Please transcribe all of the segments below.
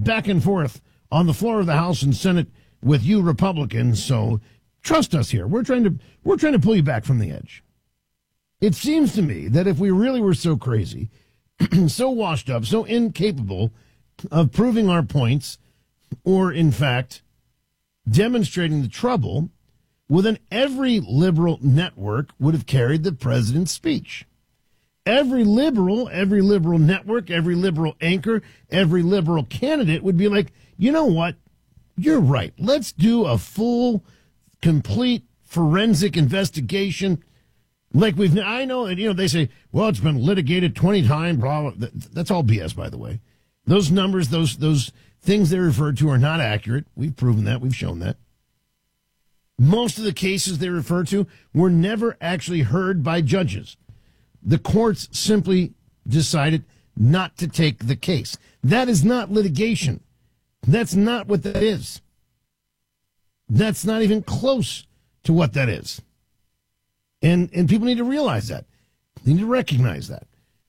back and forth on the floor of the House and Senate with you Republicans, so trust us here. We're trying to pull you back from the edge. It seems to me that if we really were so crazy, so washed up, so incapable of proving our points, or in fact demonstrating the trouble, well, then every liberal network would have carried the president's speech. Every liberal network, every liberal anchor, every liberal candidate would be like, you know what? You're right. Let's do a full, complete forensic investigation. Like I know that, they say, well, it's been litigated 20 times, blah, blah. That's all BS, by the way. Those numbers, those things they refer to are not accurate. We've proven that. We've shown that. Most of the cases they refer to were never actually heard by judges. The courts simply decided not to take the case. That is not litigation. That's not what that is. That's not even close to what that is. And people need to realize that. They need to recognize that.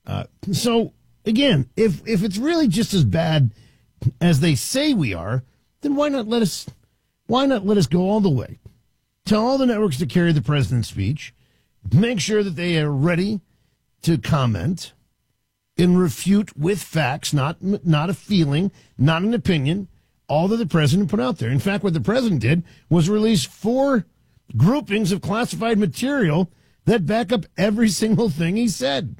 So, again, if it's really just as bad as they say we are, then why not let us go all the way? Tell all the networks to carry the president's speech. Make sure that they are ready to comment and refute with facts, not a feeling, not an opinion, all that the president put out there. In fact, what the president did was release 4 groupings of classified material that back up every single thing he said.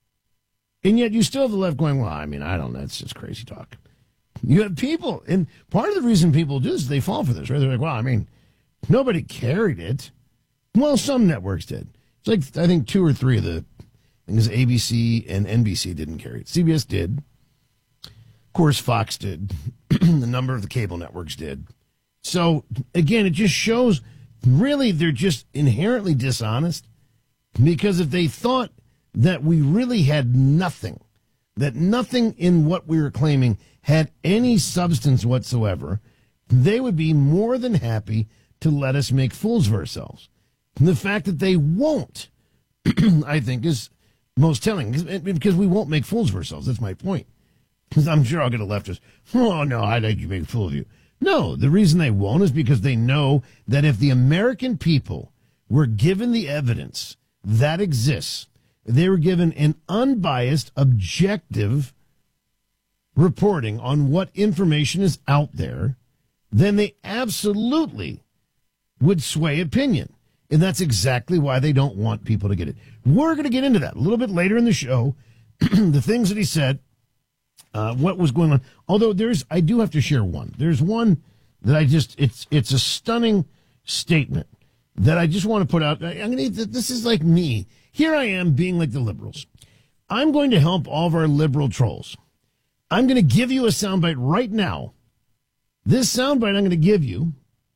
And yet you still have the left going, well, I don't know, it's just crazy talk. You have people, and part of the reason people do this is they fall for this, right? They're like, well, nobody carried it. Well, some networks did. It's like, I think 2 or 3 of the things, ABC and NBC didn't carry it. CBS did. Of course, Fox did. The number of the cable networks did. So, again, it just shows really they're just inherently dishonest, because if they thought that we really had nothing, that nothing in what we were claiming had any substance whatsoever, they would be more than happy to let us make fools of ourselves. And the fact that they won't, I think, is most telling, because we won't make fools of ourselves. That's my point. Because I'm sure I'll get a leftist, oh, no, I'd like you to make a fool of you. No, the reason they won't is because they know that if the American people were given the evidence that exists, they were given an unbiased, objective reporting on what information is out there, then they absolutely would sway opinion. And that's exactly why they don't want people to get it. We're going to get into that a little bit later in the show, the things that he said, what was going on. Although I do have to share one. There's one that it's a stunning statement that I just want to put out. This is like me. Here I am being like the liberals. I'm going to help all of our liberal trolls. I'm going to give you a soundbite right now. This soundbite I'm going to give you,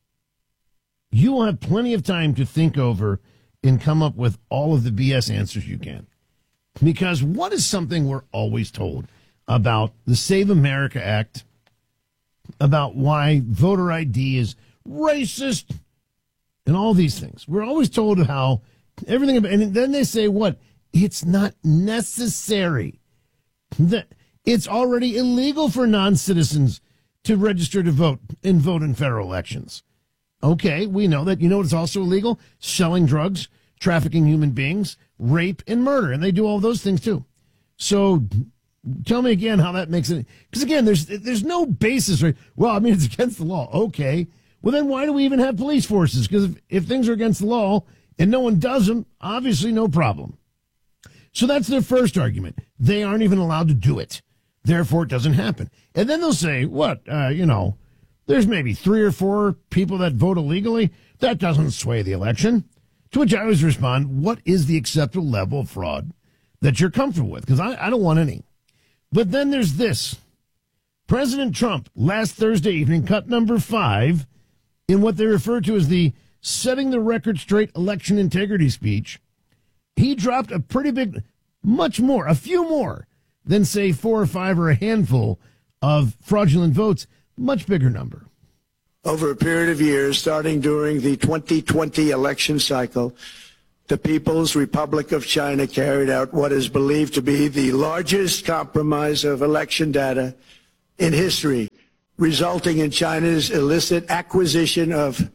you will have plenty of time to think over and come up with all of the BS answers you can. Because what is something we're always told about the Save America Act, about why voter ID is racist, and all these things? We're always told how everything, and then they say what? It's not necessary. That it's already illegal for non-citizens to register to vote in federal elections. Okay, we know that. You know what's also illegal? Selling drugs, trafficking human beings, rape, and murder. And they do all those things, too. So tell me again how that makes it. Because, again, there's no basis. Right? Well, it's against the law. Okay. Well, then why do we even have police forces? Because if things are against the law and no one does them, obviously no problem. So that's their first argument. They aren't even allowed to do it. Therefore, it doesn't happen. And then they'll say, what, there's maybe 3 or 4 people that vote illegally. That doesn't sway the election. To which I always respond, what is the acceptable level of fraud that you're comfortable with? Because I don't want any. But then there's this. President Trump, last Thursday evening, cut number 5 in what they refer to as the setting the record straight election integrity speech. He dropped a pretty big, a few more than, say, 4 or 5 or a handful of fraudulent votes. Much bigger number. Over a period of years, starting during the 2020 election cycle, the People's Republic of China carried out what is believed to be the largest compromise of election data in history, resulting in China's illicit acquisition of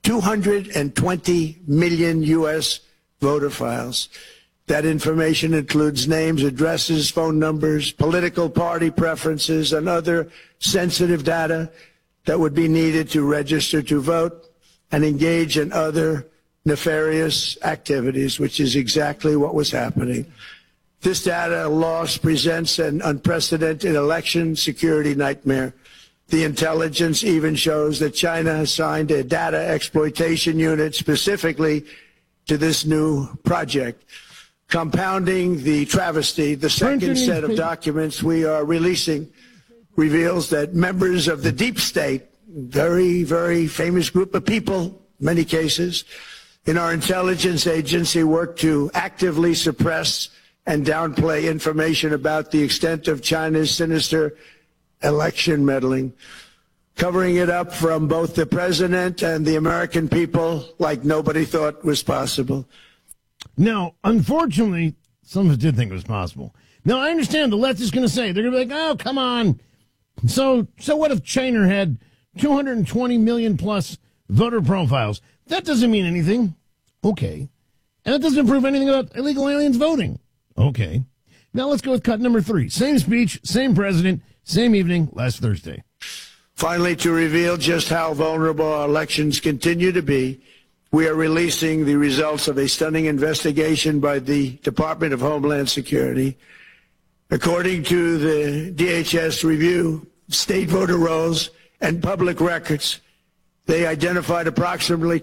220 million U.S. voter files. That information includes names, addresses, phone numbers, political party preferences, and other sensitive data that would be needed to register to vote and engage in other nefarious activities, which is exactly what was happening. This data loss presents an unprecedented election security nightmare. The intelligence even shows that China assigned a data exploitation unit specifically to this new project. Compounding the travesty, the second set of documents we are releasing reveals that members of the deep state, very, very famous group of people, many cases, in our intelligence agency work to actively suppress and downplay information about the extent of China's sinister election meddling, covering it up from both the president and the American people like nobody thought was possible. Now, unfortunately, some of us did think it was possible. Now, I understand the left is going to say, they're going to be like, oh, come on. So what if China had 220 million plus voter profiles? That doesn't mean anything. Okay. And that doesn't prove anything about illegal aliens voting. Okay. Now let's go with cut number 3. Same speech, same president, same evening, last Thursday. Finally, to reveal just how vulnerable our elections continue to be, we are releasing the results of a stunning investigation by the Department of Homeland Security. According to the DHS review, state voter rolls and public records, they identified approximately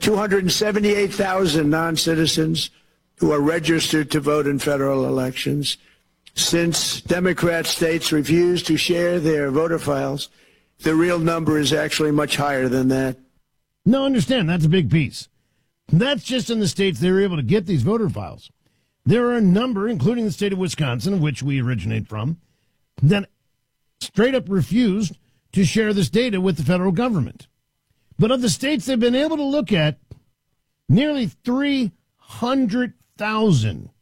278,000 non-citizens who are registered to vote in federal elections. Since Democrat states refuse to share their voter files, the real number is actually much higher than that. No, understand, that's a big piece. That's just in the states they were able to get these voter files. There are a number, including the state of Wisconsin, of which we originate from, that straight up refused to share this data with the federal government. But of the states they've been able to look at, nearly 300,000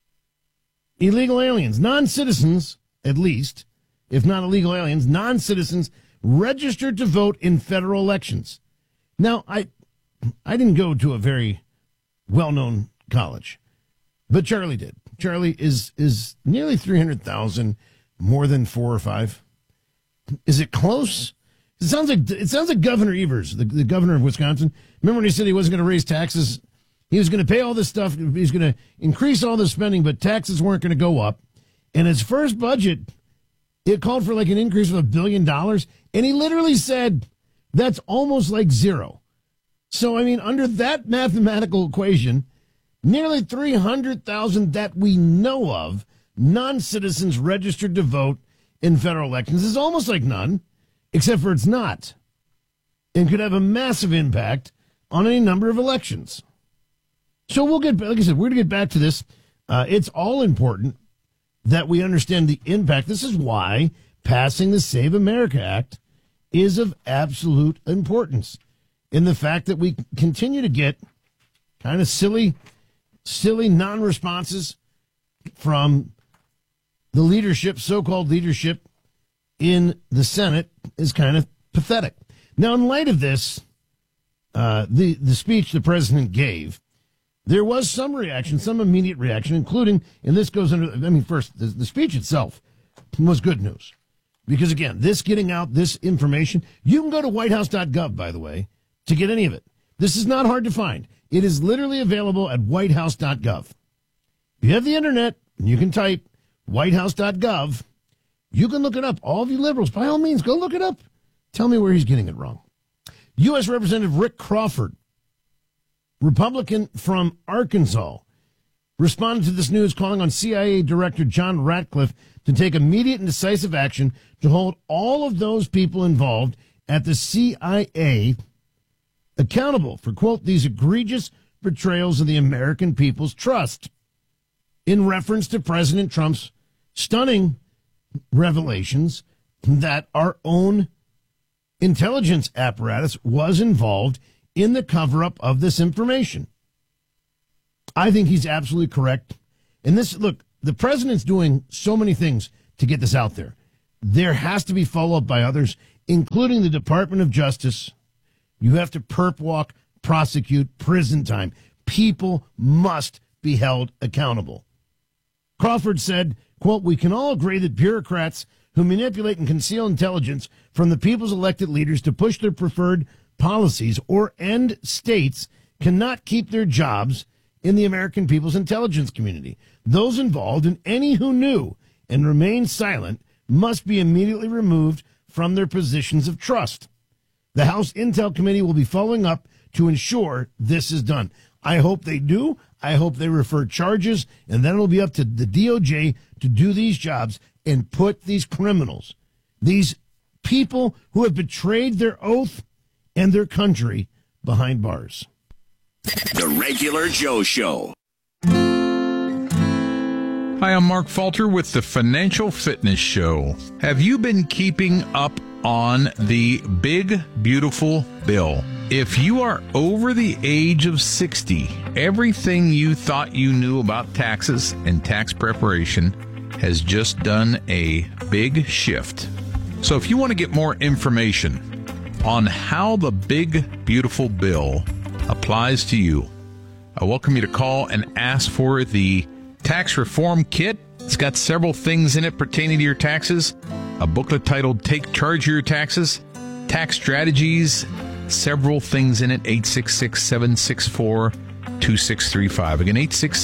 illegal aliens, non-citizens at least, if not illegal aliens, non-citizens registered to vote in federal elections. Now, I didn't go to a very well-known college, but Charlie did. Charlie is nearly 300,000, more than 4 or 5. Is it close? It sounds like Governor Evers, the governor of Wisconsin. Remember when he said he wasn't going to raise taxes? He was going to pay all this stuff. He was going to increase all the spending, but taxes weren't going to go up. In his first budget, it called for like an increase of $1 billion, and he literally said that's almost like zero. So, I mean, under that mathematical equation, nearly 300,000 that we know of, non-citizens registered to vote in federal elections is almost like none, except for it's not, and could have a massive impact on any number of elections. So we'll get, like I said, we're going to get back to this. It's all important that we understand the impact. This is why passing the Save America Act is of absolute importance. In the fact that we continue to get kind of silly non-responses from the leadership, so-called leadership in the Senate is kind of pathetic. Now, in light of this, the speech the president gave, there was some reaction, some immediate reaction, including, and this goes under, I mean, first, the speech itself was good news. Because, again, this getting out, this information, you can go to whitehouse.gov, by the way, to get any of it. This is not hard to find. It is literally available at whitehouse.gov. If you have the internet, and you can type whitehouse.gov, you can look it up. All of you liberals, by all means, go look it up. Tell me where he's getting it wrong. U.S. Representative Rick Crawford, Republican from Arkansas, responded to this news, calling on CIA Director John Ratcliffe to take immediate and decisive action to hold all of those people involved at the CIA accountable for, quote, these egregious betrayals of the American people's trust, in reference to President Trump's stunning revelations that our own intelligence apparatus was involved in the cover-up of this information. I think he's absolutely correct. And this, look, the president's doing so many things to get this out there. There has to be follow-up by others. including the Department of Justice. You have to perp walk, prosecute, prison time. People must be held accountable. Crawford said, quote, "We can all agree that bureaucrats who manipulate and conceal intelligence from the people's elected leaders to push their preferred policies or end states cannot keep their jobs in the American people's intelligence community. Those involved and any who knew and remained silent must be immediately removed from their positions of trust. The House Intel Committee will be following up to ensure this is done." I hope they do. I hope they refer charges, and then it'll be up to the DOJ to do these jobs and put these criminals, these people who have betrayed their oath and their country, behind bars. The Regular Joe Show. Hi, I'm Mark Falter with the Financial Fitness Show. Have you been keeping up on the big, beautiful bill? If you are over the age of 60, everything you thought you knew about taxes and tax preparation has just done a big shift. So if you want to get more information on how the big, beautiful bill applies to you, I welcome you to call and ask for the Tax Reform Kit. It's got several things in it pertaining to your taxes. A booklet titled Take Charge of Your Taxes, Tax Strategies, several things in it. 866-764-2635. Again,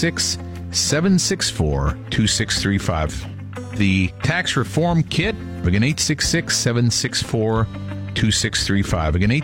866-764-2635. The Tax Reform Kit. Again, 866-764-2635. Again,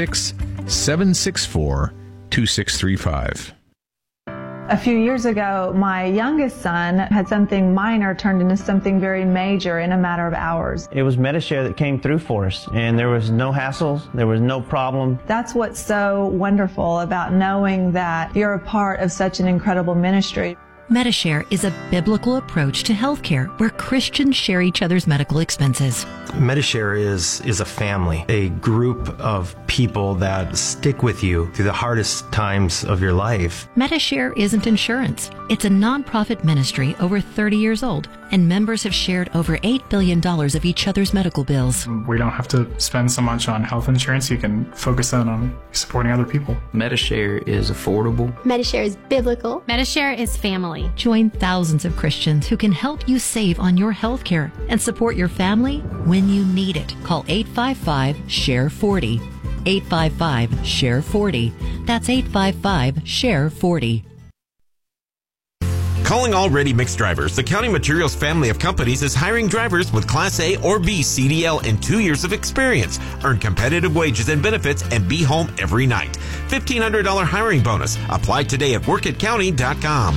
866-764-2635. A few years ago, my youngest son had something minor turned into something very major in a matter of hours. It was Medi-Share that came through for us, and there was no hassles, there was no problem. That's what's so wonderful about knowing that you're a part of such an incredible ministry. Medi-Share is a biblical approach to healthcare where Christians share each other's medical expenses. Medi-Share is a family, a group of people that stick with you through the hardest times of your life. Medi-Share isn't insurance. It's a nonprofit ministry over 30 years old, and members have shared over $8 billion of each other's medical bills. We don't have to spend so much on health insurance. You can focus on supporting other people. Medi-Share is affordable. Medi-Share is biblical. Medi-Share is family. Join thousands of Christians who can help you save on your health care and support your family when you need it. Call 855-SHARE-40. 855-SHARE-40. That's 855-SHARE-40. Calling all ready mix drivers, the County Materials family of companies is hiring drivers with Class A or B CDL and 2 years of experience. Earn competitive wages and benefits and be home every night. $1,500 hiring bonus. Apply today at workatcounty.com.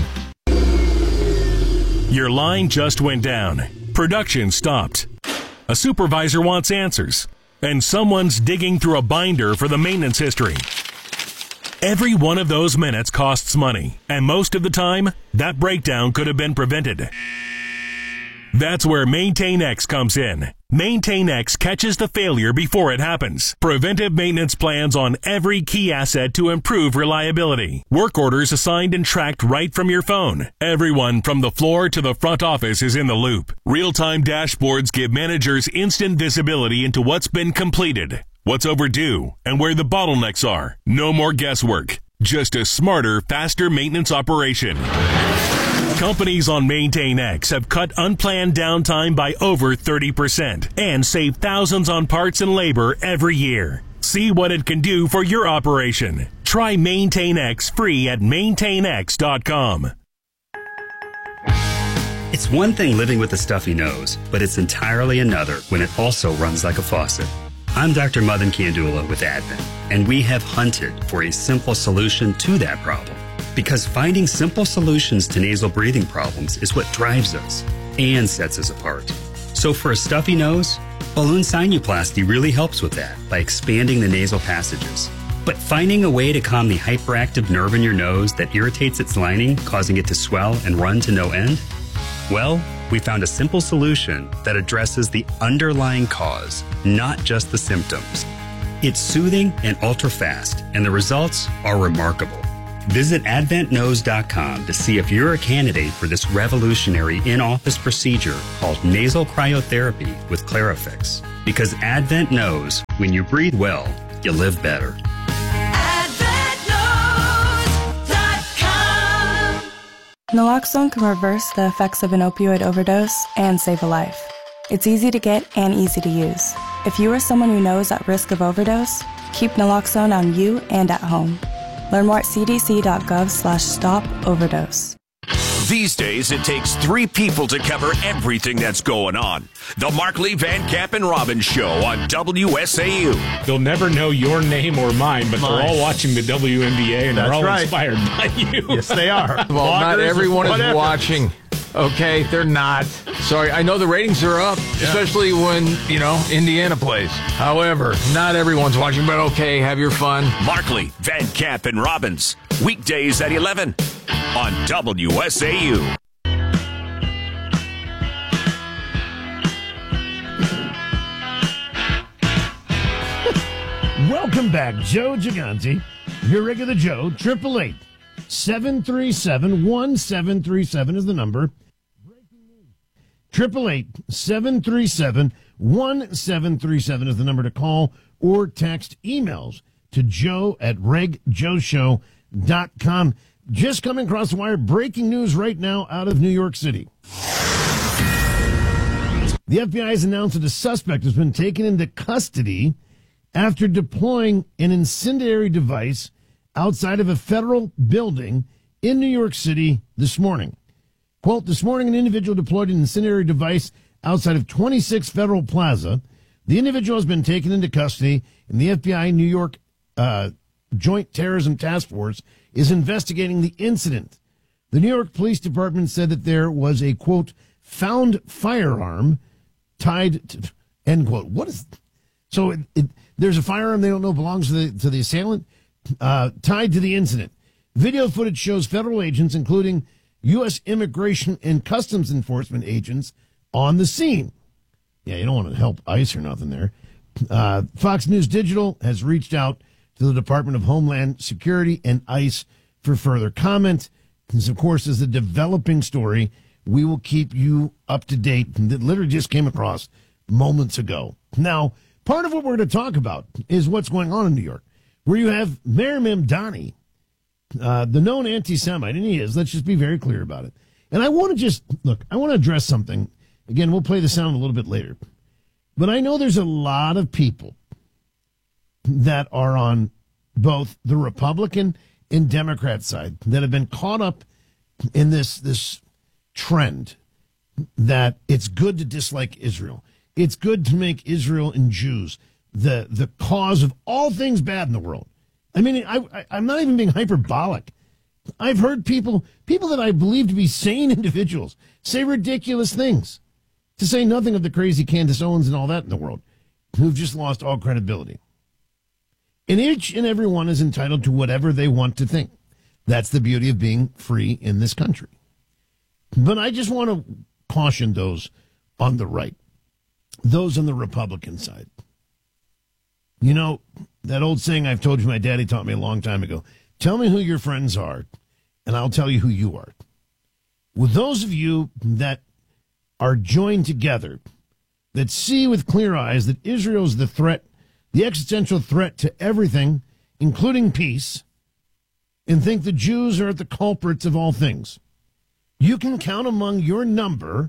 Your line just went down. Production stopped. A supervisor wants answers, and someone's digging through a binder for the maintenance history. Every one of those minutes costs money, and most of the time, that breakdown could have been prevented. That's where MaintainX comes in. MaintainX catches the failure before it happens. Preventive maintenance plans on every key asset to improve reliability. Work orders assigned and tracked right from your phone. Everyone from the floor to the front office is in the loop. Real-time dashboards give managers instant visibility into what's been completed, what's overdue, and where the bottlenecks are. No more guesswork. Just a smarter, faster maintenance operation. Companies on MaintainX have cut unplanned downtime by over 30% and save thousands on parts and labor every year. See what it can do for your operation. Try MaintainX free at maintainx.com. It's one thing living with a stuffy nose, but it's entirely another when it also runs like a faucet. I'm Dr. Madan Kandula with Advent, and we have hunted for a simple solution to that problem. Because finding simple solutions to nasal breathing problems is what drives us and sets us apart. So for a stuffy nose, balloon sinuplasty really helps with that by expanding the nasal passages. But finding a way to calm the hyperactive nerve in your nose that irritates its lining, causing it to swell and run to no end? Well, we found a simple solution that addresses the underlying cause, not just the symptoms. It's soothing and ultra-fast, and the results are remarkable. Visit AdventKnows.com to see if you're a candidate for this revolutionary in-office procedure called nasal cryotherapy with Clarifix. Because Advent knows when you breathe well, you live better. Naloxone can reverse the effects of an opioid overdose and save a life. It's easy to get and easy to use. If you or someone you know is at risk of overdose, keep naloxone on you and at home. Learn more at cdc.gov/stop-overdose. These days, it takes 3 people to cover everything that's going on. The Markley, Van Camp, and Robbins Show on WSAU. They'll never know your name or mine, but they're all watching the WNBA, and they're all inspired by you. Yes, they are. Well, not everyone is watching. Okay, they're not. Sorry, I know the ratings are up, especially when, Indiana plays. However, not everyone's watching, but okay, have your fun. Markley, Van Camp, and Robbins. Weekdays at 11 on WSAU. Welcome back, Joe Gigante, your regular Joe. 888-737-1737 is the number. 888-737-1737 is the number to call or text emails to joe@regjoeshow.com. Just coming across the wire, breaking news right now out of New York City. The FBI has announced that a suspect has been taken into custody after deploying an incendiary device outside of a federal building in New York City this morning. Quote, this morning an individual deployed an incendiary device outside of 26 Federal Plaza. The individual has been taken into custody, and the FBI New York Joint Terrorism Task Force is investigating the incident. The New York Police Department said that there was a, quote, found firearm tied to, end quote. What is, so there's a firearm they don't know belongs to the assailant, tied to the incident. Video footage shows federal agents, including U.S. Immigration and Customs Enforcement agents, on the scene. Yeah, you don't want to help ICE or nothing there. Fox News Digital has reached out to the Department of Homeland Security and ICE for further comment. This, of course, is a developing story. We will keep you up to date. That literally just came across moments ago. Now, part of what we're going to talk about is what's going on in New York, where you have Mayor Mamdani, the known anti-Semite, and he is. Let's just be very clear about it. And I want to I want to address something. Again, we'll play the sound a little bit later. But I know there's a lot of people that are on both the Republican and Democrat side that have been caught up in this trend that it's good to dislike Israel. It's good to make Israel and Jews the cause of all things bad in the world. I mean, I'm not even being hyperbolic. I've heard people that I believe to be sane individuals say ridiculous things, to say nothing of the crazy Candace Owens and all that in the world, who've just lost all credibility. And each and every one is entitled to whatever they want to think. That's the beauty of being free in this country. But I just want to caution those on the right, those on the Republican side. You know, that old saying I've told you my daddy taught me a long time ago, tell me who your friends are, and I'll tell you who you are. With those of you that are joined together, that see with clear eyes that Israel is the threat, the existential threat to everything, including peace, and think the Jews are the culprits of all things, you can count among your number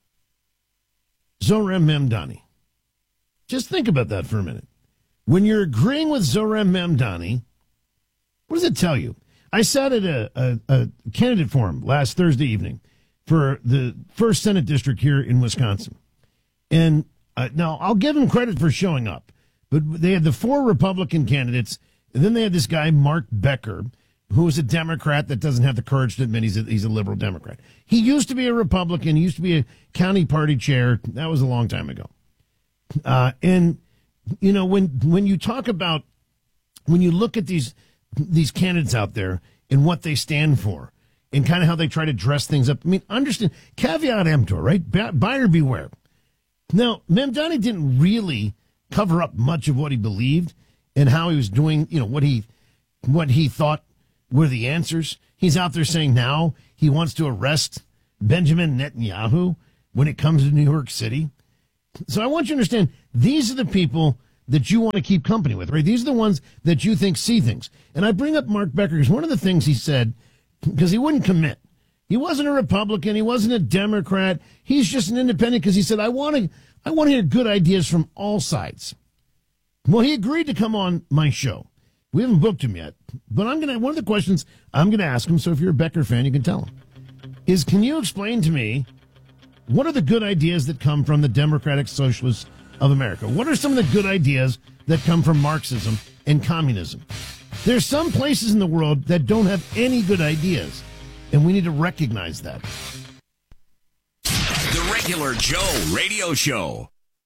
Zohran Mamdani. Just think about that for a minute. When you're agreeing with Zohran Mamdani, what does it tell you? I sat at a candidate forum last Thursday evening for the 1st Senate District here in Wisconsin. And now I'll give them credit for showing up. But they had the 4 Republican candidates, and then they had this guy, Mark Becker, who is a Democrat that doesn't have the courage to admit he's a liberal Democrat. He used to be a Republican. He used to be a county party chair. That was a long time ago. And, you know, when you talk about, when you look at these candidates out there and what they stand for and kind of how they try to dress things up, I mean, understand, caveat emptor, right? Buyer beware. Now, Mamdani didn't really cover up much of what he believed and how he was doing, you know, what he thought were the answers. He's out there saying now he wants to arrest Benjamin Netanyahu when it comes to New York City. So I want you to understand, these are the people that you want to keep company with, right? These are the ones that you think see things. And I bring up Mark Becker because one of the things he said, because he wouldn't commit. He wasn't a Republican. He wasn't a Democrat. He's just an independent because he said, I want to hear good ideas from all sides. Well, he agreed to come on my show. We haven't booked him yet, but one of the questions I'm going to ask him, so if you're a Becker fan, you can tell him, is can you explain to me what are the good ideas that come from the Democratic Socialists of America? What are some of the good ideas that come from Marxism and communism? There's some places in the world that don't have any good ideas, and we need to recognize that. The Regular Joe Radio Show.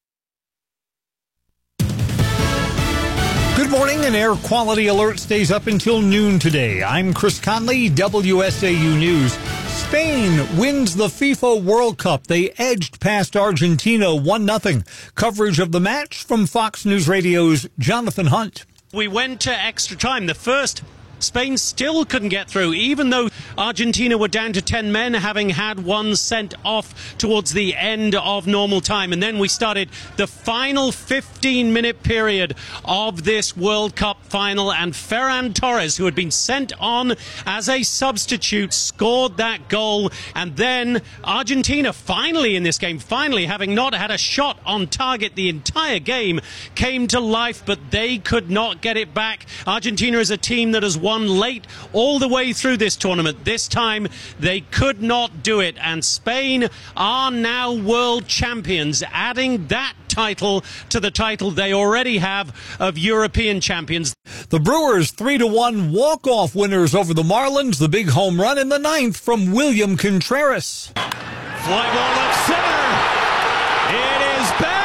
Good morning. An air quality alert stays up until noon today. I'm Chris Conley, WSAU News. Spain wins the FIFA World Cup. They edged past Argentina 1-0. Coverage of the match from Fox News Radio's Jonathan Hunt. We went to extra time. The first, Spain still couldn't get through, even though Argentina were down to 10 men, having had one sent off towards the end of normal time. And then we started the final 15-minute period of this World Cup final, and Ferran Torres, who had been sent on as a substitute, scored that goal. And then Argentina, finally in this game, having not had a shot on target the entire game, came to life, but they could not get it back. Argentina is a team that has won late all the way through this tournament. This time they could not do it, and Spain are now world champions, adding that title to the title they already have of European champions. The Brewers 3-1 walk-off winners over the Marlins. The big home run in the ninth from William Contreras. Fly ball left center. It is back.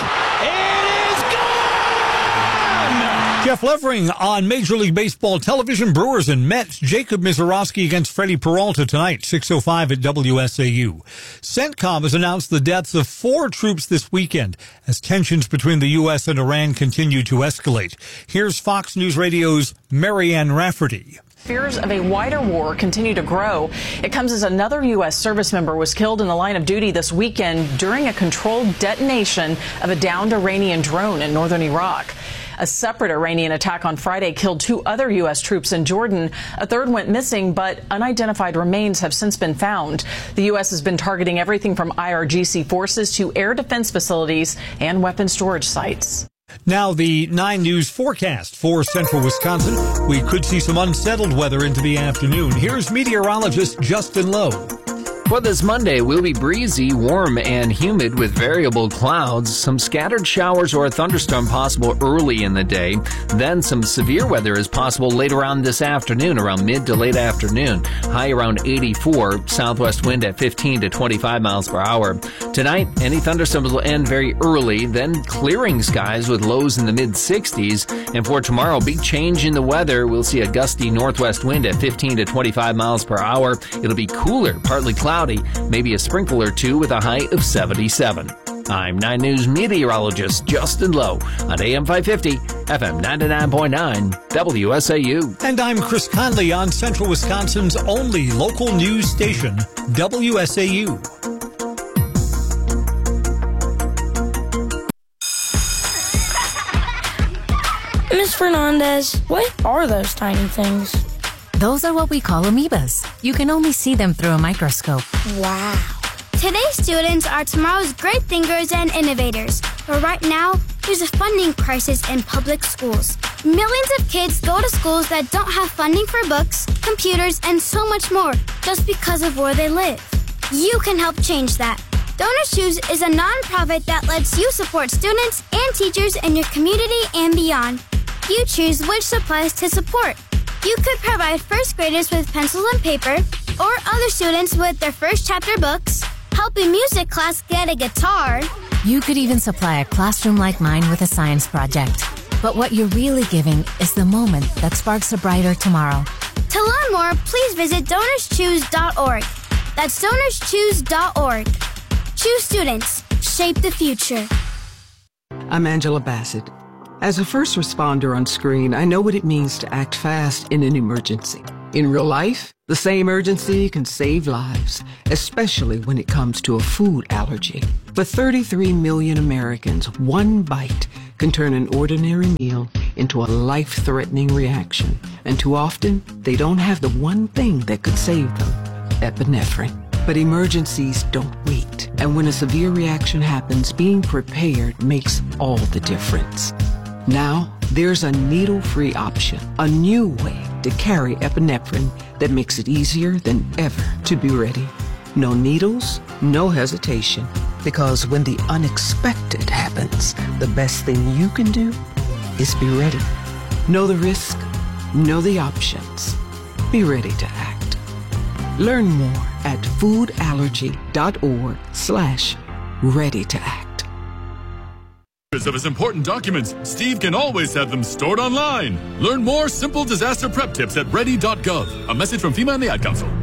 Jeff Levering on Major League Baseball television. Brewers and Mets. Jacob Mizorowski against Freddie Peralta tonight, 6:05 at WSAU. CENTCOM has announced the deaths of 4 troops this weekend as tensions between the U.S. and Iran continue to escalate. Here's Fox News Radio's Marianne Rafferty. Fears of a wider war continue to grow. It comes as another U.S. service member was killed in the line of duty this weekend during a controlled detonation of a downed Iranian drone in northern Iraq. A separate Iranian attack on Friday killed 2 other U.S. troops in Jordan. A third went missing, but unidentified remains have since been found. The U.S. has been targeting everything from IRGC forces to air defense facilities and weapon storage sites. Now the 9 News forecast for central Wisconsin. We could see some unsettled weather into the afternoon. Here's meteorologist Justin Lowe. For this Monday, we'll be breezy, warm, and humid with variable clouds. Some scattered showers or a thunderstorm possible early in the day. Then some severe weather is possible later on this afternoon, around mid to late afternoon. High around 84, southwest wind at 15 to 25 miles per hour. Tonight, any thunderstorms will end very early, then clearing skies with lows in the mid-60s. And for tomorrow, big change in the weather. We'll see a gusty northwest wind at 15 to 25 miles per hour. It'll be cooler, partly cloudy, maybe a sprinkle or two with a high of 77. I'm 9 News meteorologist Justin Lowe on AM 550, FM 99.9, WSAU. And I'm Chris Conley on Central Wisconsin's only local news station, WSAU. Ms. Fernandez, what are those tiny things? Those are what we call amoebas. You can only see them through a microscope. Wow. Today's students are tomorrow's great thinkers and innovators. But right now, there's a funding crisis in public schools. Millions of kids go to schools that don't have funding for books, computers, and so much more just because of where they live. You can help change that. Donors Choose is a nonprofit that lets you support students and teachers in your community and beyond. You choose which supplies to support. You could provide first graders with pencils and paper, or other students with their first chapter books, help a music class get a guitar. You could even supply a classroom like mine with a science project. But what you're really giving is the moment that sparks a brighter tomorrow. To learn more, please visit DonorsChoose.org. That's DonorsChoose.org. Choose students. Shape the future. I'm Angela Bassett. As a first responder on screen, I know what it means to act fast in an emergency. In real life, the same urgency can save lives, especially when it comes to a food allergy. For 33 million Americans, one bite can turn an ordinary meal into a life-threatening reaction. And too often, they don't have the one thing that could save them, epinephrine. But emergencies don't wait. And when a severe reaction happens, being prepared makes all the difference. Now, there's a needle-free option, a new way to carry epinephrine that makes it easier than ever to be ready. No needles, no hesitation. Because when the unexpected happens, the best thing you can do is be ready. Know the risk, know the options. Be ready to act. Learn more at foodallergy.org/ready to act. Of his important documents, Steve can always have them stored online. Learn more simple disaster prep tips at ready.gov. A message from FEMA and the Ad Council.